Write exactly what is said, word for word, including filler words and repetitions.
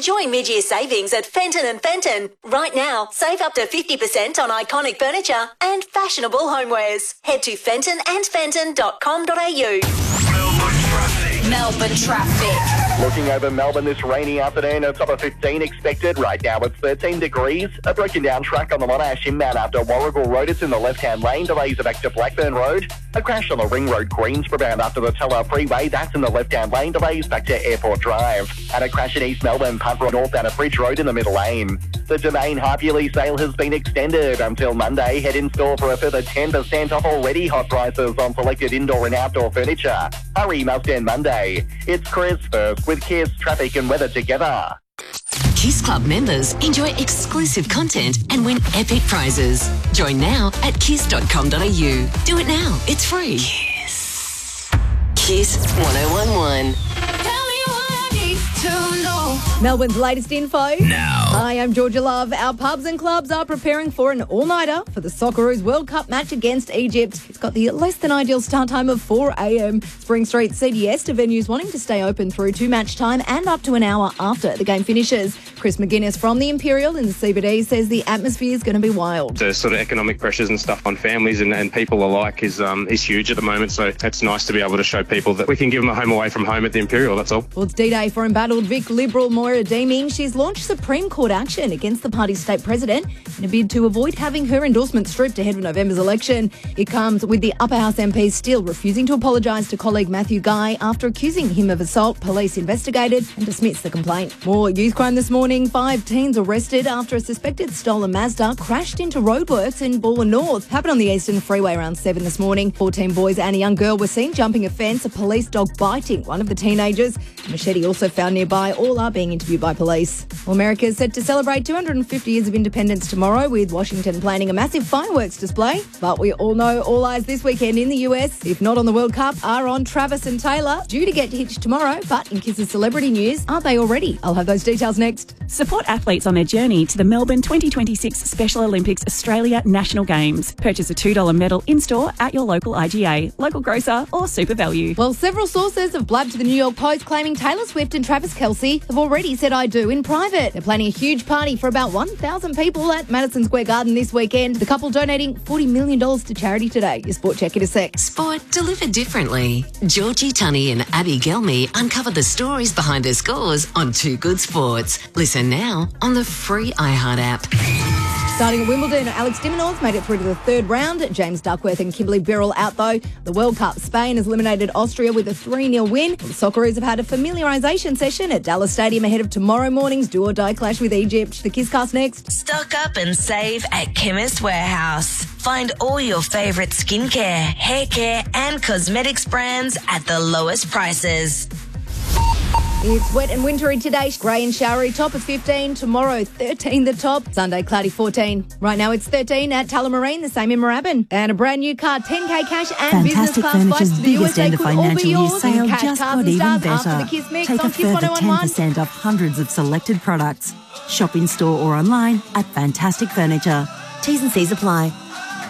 Enjoy mid-year savings at Fenton and Fenton. Right now, save up to fifty percent on iconic furniture and fashionable homewares. Head to fenton and fenton dot com dot a u. Melbourne traffic. Melbourne traffic. Looking over Melbourne this rainy afternoon, a top of fifteen expected. Right now it's thirteen degrees. A broken down track on the Monash inbound after Warrigal Road. It's in the left-hand lane. Delays are back to Blackburn Road. A crash on the Ring Road Greensboro bound after the Teller Freeway. That's in the left-hand lane. Delays back to Airport Drive. And a crash in East Melbourne, Punt Road northbound at Bridge Road in the middle lane. The Domain half-yearly sale has been extended until Monday. Head in store for a further ten percent off already hot prices on selected indoor and outdoor furniture. Hurry must end Monday. It's Chris first with Kiss Traffic and Weather together. Kiss Club members enjoy exclusive content and win epic prizes. Join now at kiss dot com dot a u. Do it now. It's free. Kiss. Kiss one oh one one. Melbourne's latest info. Now. Hi, I'm Georgia Love. Our pubs and clubs are preparing for an all-nighter for the Socceroos World Cup match against Egypt. It's got the less than ideal start time of four a.m. Spring Street C D S to venues wanting to stay open through to match time and up to an hour after the game finishes. Chris McGuinness from the Imperial in the C B D says the atmosphere is going to be wild. The sort of economic pressures and stuff on families and, and people alike is um, is huge at the moment, so it's nice to be able to show people that we can give them a home away from home at the Imperial, that's all. Well, it's D-Day for embattled Vic Liberal Moira Deeming. She's launched Supreme Court action against the party's state president in a bid to avoid having her endorsement stripped ahead of November's election. It comes with the Upper House M P still refusing to apologise to colleague Matthew Guy after accusing him of assault. Police investigated and dismissed the complaint. More youth crime this morning. Five teens arrested after a suspected stolen Mazda crashed into roadworks in Balwyn North. Happened on the Eastern Freeway around seven this morning. fourteen boys and a young girl were seen jumping a fence, a police dog biting one of the teenagers. A machete also found nearby. All are being interviewed by police. Well, America is set to celebrate two hundred fifty years of independence tomorrow, with Washington planning a massive fireworks display. But we all know all eyes this weekend in the U S, if not on the World Cup, are on Travis and Taylor, due to get hitched tomorrow. But in Kiss's celebrity news, aren't they already? I'll have those details next. Support athletes on their journey to the Melbourne twenty twenty-six Special Olympics Australia National Games. Purchase a two dollars medal in-store at your local I G A, local grocer or Super Value. Well, several sources have blabbed to the New York Post claiming Taylor Swift and Travis Kelce have already said I do in private. They're planning a huge party for about one thousand people at Madison Square Garden this weekend. The couple donating forty million dollars to charity today. Your Sport Check in a sec. Sport delivered differently. Georgie Tunney and Abby Gelmy uncover the stories behind their scores on Two Good Sports. Listen now on the free iHeart app. Starting at Wimbledon, Alex de Minaur's made it through to the third round. James Duckworth and Kimberly Birrell out, though. The World Cup, Spain has eliminated Austria with a three nil win. The Socceroos have had a familiarisation session at Dallas Stadium ahead of tomorrow morning's do-or-die clash with Egypt. The Kisscast next. Stock up and save at Chemist Warehouse. Find all your favourite skincare, hair care and cosmetics brands at the lowest prices. It's wet and wintry today. Grey and showery, top of fifteen. Tomorrow, thirteen the top. Sunday, cloudy, fourteen. Right now, it's thirteen at Tullamarine, the same in Moorabbin. And a brand new car, ten K cash and business Fantastic class Furniture's flights to the U biggest S A end of could all be financial year yours. sale Cash, just cars got and even stars better. after the Kiss Mix Take on a Kiss one further oh one ten one. percent off hundreds of selected products. Shop in store or online at Fantastic Furniture. T's and C's apply.